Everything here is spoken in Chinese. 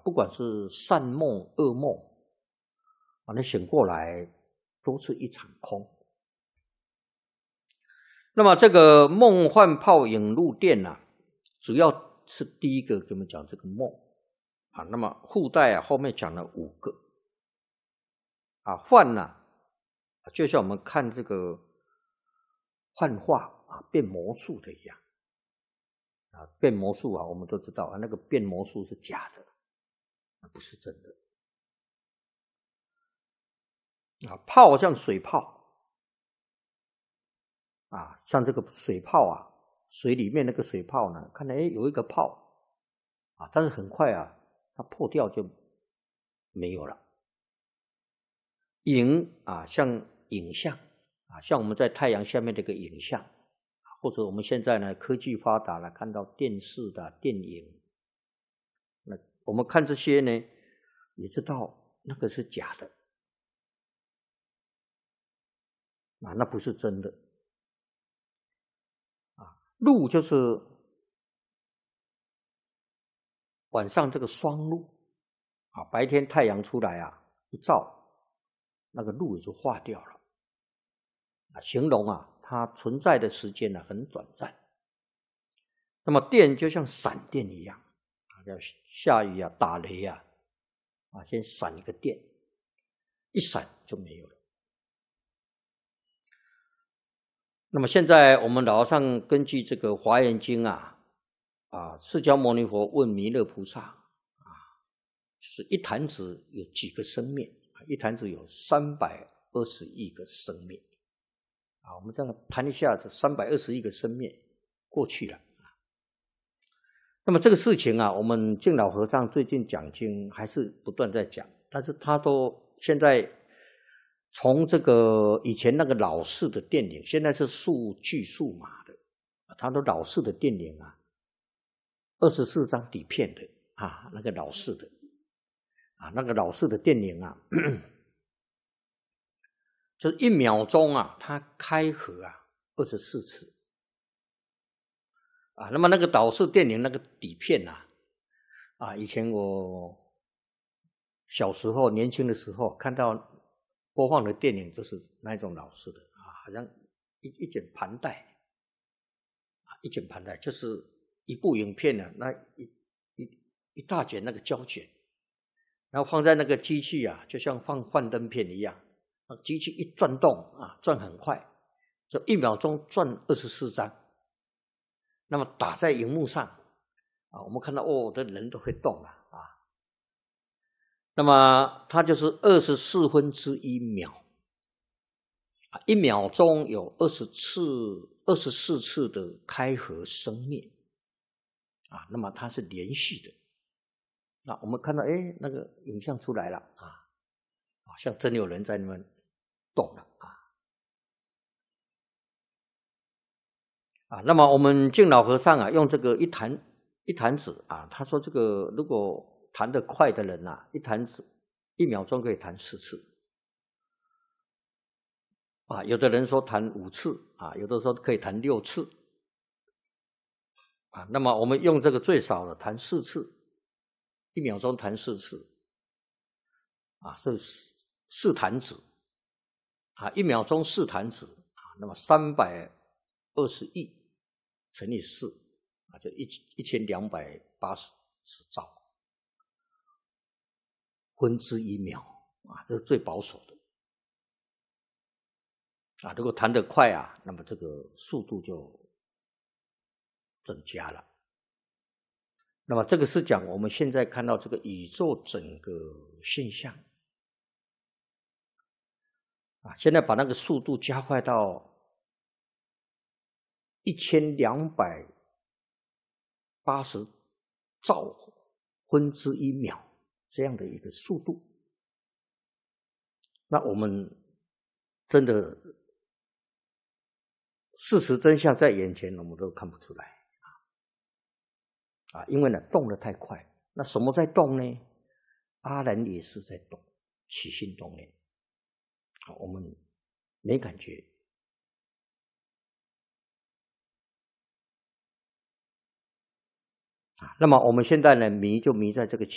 不管是善梦、噩梦，你醒过来都是一场空。那么这个梦幻泡影入电主要是第一个给我们讲这个梦那么附带后面讲了5个幻就像我们看这个幻化变魔术的一样变魔术我们都知道那个变魔术是假的，不是真的泡像水泡像这个水泡水里面那个水泡呢，看来有一个泡但是很快它破掉就没有了。影像影像像我们在太阳下面这个影像，或者我们现在呢科技发达了，看到电视的电影，那我们看这些呢，你知道那个是假的那不是真的露就是晚上这个双露白天太阳出来一照，那个露也就化掉了形容它存在的时间很短暂。那么电就像闪电一样要下雨打雷先闪一个电，一闪就没有了。那么现在我们老和尚根据这个华严经释迦牟尼佛问弥勒菩萨就是一弹指有几个生灭，一弹指有320亿个生灭我们这样谈一下，这320亿个生灭过去了那么这个事情我们净老和尚最近讲经还是不断在讲，但是他都现在从这个以前那个老式的电影，现在是数据数码的他都老式的电影24张底片的那个老式的那个老式的电影就是1秒钟它开合24次那么那个老式电影那个底片以前我小时候年轻的时候看到播放的电影就是那种老式的好像一卷盘带一卷盘带就是一部影片那一大卷那个胶卷，然后放在那个机器就像放幻灯片一样，机器一转动转很快，就1秒钟转24张，那么打在荧幕上我们看到这人都会动了那么它就是1/24秒1秒钟有24次的开合生灭那么它是连续的那我们看到那个影像出来了像真有人在那边动了那么我们净老和尚用这个一弹指他说这个如果弹得快的人一弹指1秒钟可以弹4次有的人说弹5次有的说可以弹6次那么我们用这个最少的弹4次，1秒钟弹4次是4弹指1秒钟4弹指那么320亿乘以4就1280兆分之1秒这是最保守的如果弹得快那么这个速度就增加了。那么这个是讲我们现在看到这个宇宙整个现象现在把那个速度加快到1280兆分之1秒这样的一个速度，那我们真的事实真相在眼前我们都看不出来因为呢动得太快。那什么在动呢？阿难也是在动，起心动念我们没感觉那么我们现在呢迷就迷在这个